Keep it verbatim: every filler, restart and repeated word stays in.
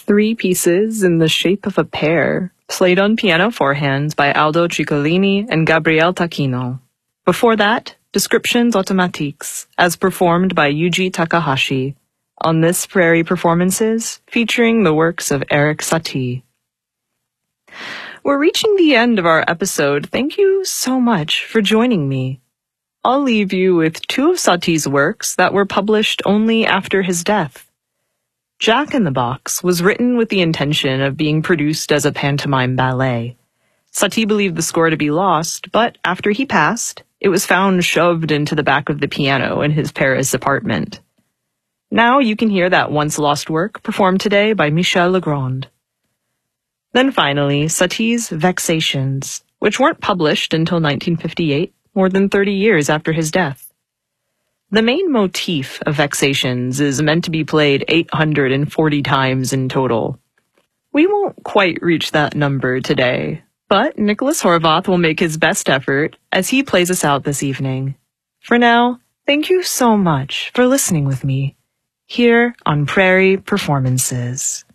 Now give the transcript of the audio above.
Three Pieces in the Shape of a Pear, played on piano forehands by Aldo Ciccolini and Gabriele Tacchino. Before that, Descriptions Automatiques, as performed by Yuji Takahashi, on This Prairie Performances, featuring the works of Erik Satie. We're reaching the end of our episode. Thank you so much for joining me. I'll leave you with two of Satie's works that were published only after his death. Jack in the Box was written with the intention of being produced as a pantomime ballet. Satie believed the score to be lost, but after he passed, it was found shoved into the back of the piano in his Paris apartment. Now you can hear that once-lost work performed today by Michel Legrand. Then finally, Satie's Vexations, which weren't published until nineteen fifty-eight, more than thirty years after his death. The main motif of Vexations is meant to be played eight hundred forty times in total. We won't quite reach that number today, but Nicholas Horvath will make his best effort as he plays us out this evening. For now, thank you so much for listening with me here on Prairie Performances.